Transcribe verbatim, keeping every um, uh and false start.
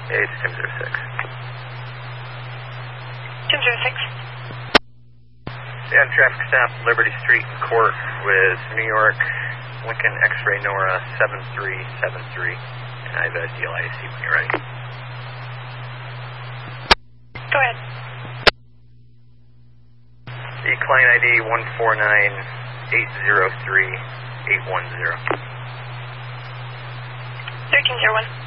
Yeah, it's Tim zero six. Tim zero six. Yeah, traffic stop, Liberty Street and Court with New York, Lincoln X-Ray Nora seven three seven three. And I have a D L I C when you're ready. Go ahead. The client I D one four nine eight zero three eight one zero. thirteen zero one.